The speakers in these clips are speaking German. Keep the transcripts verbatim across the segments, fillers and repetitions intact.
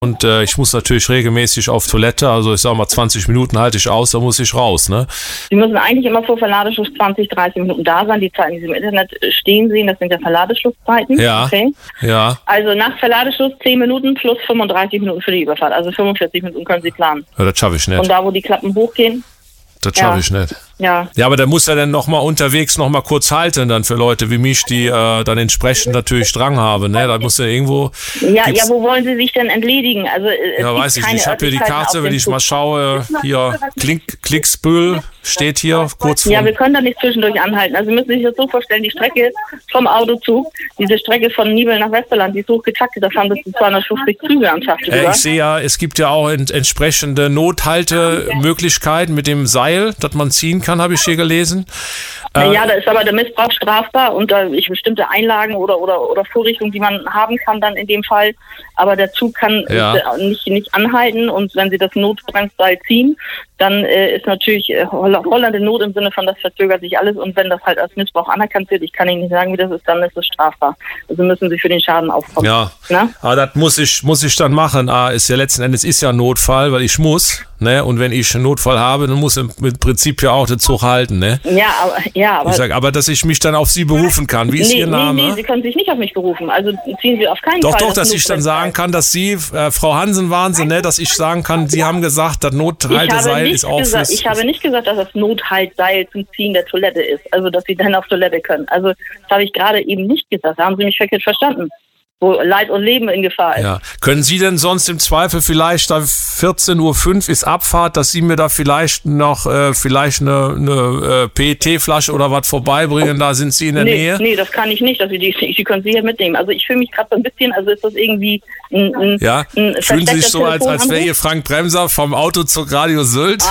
Und äh, ich muss natürlich regelmäßig auf Toilette, also ich sag mal zwanzig Minuten halte ich aus, da muss ich raus, ne? Sie müssen eigentlich immer vor Verladeschluss zwanzig, dreißig Minuten da sein. Die Zeiten, die Sie im Internet stehen sehen, das sind ja Verladeschlusszeiten. Ja, okay. ja. Also nach Verladeschluss zehn Minuten plus fünfunddreißig Minuten für die Überfahrt. Also fünfundvierzig Minuten können Sie planen. Ja, das schaffe ich nicht. Und da, wo die Klappen hochgehen? Das schaffe ja. ich nicht. Ja. Ja, aber der muss ja dann nochmal unterwegs nochmal kurz halten, dann für Leute wie mich, die äh, dann entsprechend natürlich Drang haben, ne? Da muss ja irgendwo... Ja, ja, wo wollen Sie sich denn entledigen? Also, es ja, weiß ich nicht. Ich habe hier die Karte, wenn ich mal schaue, hier Klink, Klicksbühl steht hier kurz vor... Ja, wir können da nicht zwischendurch anhalten. Also Sie müssen sich das so vorstellen, die Strecke vom Autozug, diese Strecke von Nibel nach Westerland, die ist hochgetaktet, da fahren bis zu zweihundertfünfzig Züge am Tag drüber. Äh, ich sehe ja, es gibt ja auch ent- entsprechende Nothaltemöglichkeiten mit dem Seil, das man ziehen kann, habe ich hier gelesen. Äh, ja, da ist aber der Missbrauch strafbar und da ich bestimmte Einlagen oder, oder, oder Vorrichtungen, die man haben kann dann in dem Fall. Aber der Zug kann ja. nicht, nicht anhalten und wenn Sie das Notbremsseil ziehen, dann äh, ist natürlich äh, Holland in Not im Sinne von, das verzögert sich alles und wenn das halt als Missbrauch anerkannt wird, ich kann Ihnen nicht sagen, wie das ist, dann ist es strafbar. Also müssen Sie für den Schaden aufkommen. Ja, Na? aber das muss ich, muss ich dann machen. Ah, ist ja letzten Endes ist ja ein Notfall, weil ich muss, ne? Und wenn ich einen Notfall habe, dann muss im, im Prinzip ja auch der Zug halten, ne? Ja, aber, ja, aber... Ich sag, aber dass ich mich dann auf Sie berufen kann. Wie ist nee, Ihr Name? Nee, nee, Sie können sich nicht auf mich berufen. Also ziehen Sie auf keinen doch, Fall... Doch, doch, dass ich dann sagen kann, dass Sie, äh, Frau Hansen waren Sie, ne? Dass ich sagen kann, Sie haben gesagt, das Nothalteseil ist auch gesagt, fürs... Ich habe nicht gesagt, dass das Nothaltseil zum Ziehen der Toilette ist. Also, dass Sie dann auf Toilette können. Also, das habe ich gerade eben nicht gesagt. Da haben Sie mich verkehrt verstanden. Wo Leid und Leben in Gefahr ist. Ja. Können Sie denn sonst im Zweifel vielleicht, da vierzehn Uhr fünf ist Abfahrt, dass Sie mir da vielleicht noch äh, vielleicht eine, eine äh, P E T-Flasche oder was vorbeibringen? Da sind Sie in der nee, Nähe? Nee, das kann ich nicht. Also die, die können Sie hier mitnehmen. Also ich fühle mich gerade so ein bisschen, also ist das irgendwie ein, ein, ja? ein Fühlen Sie sich so, als, als wäre hier Frank Bremser vom Autozug Radio Sylt?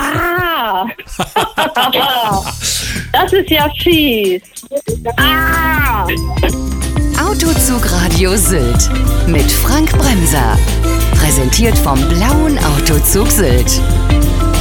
Ah! Das ist ja fies. Ah! Autozug Radio Sylt mit Frank Bremser. Präsentiert vom Blauen Autozug Sylt.